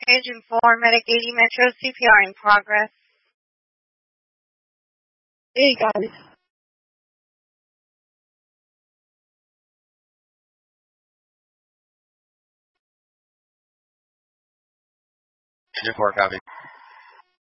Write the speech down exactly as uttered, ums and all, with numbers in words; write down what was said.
Engine four, Medic eighty Metro, C P R in progress. Hey guys. Engine four, copy.